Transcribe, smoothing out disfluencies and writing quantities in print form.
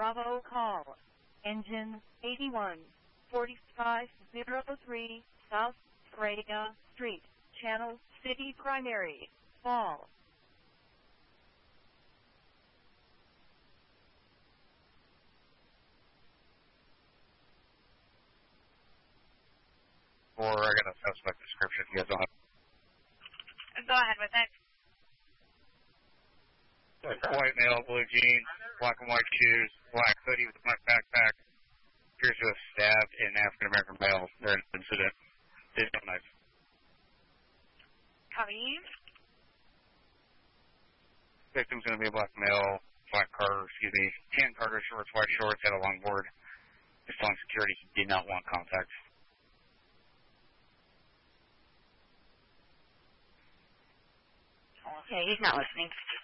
Bravo call. Engine 81, 4503 South Freya Street, Channel City Primary, Fall. Or I got a suspect description. You guys don't have. Go ahead with it. White male, blue jeans, black and white shoes, black hoodie with a black backpack. Appears to have stabbed an African American male during the incident. Did no knife. Copy. Victim's going to be a black male, tan Carter shorts, white shorts, had a longboard. Just telling security he did not want contact. Okay, he's not listening.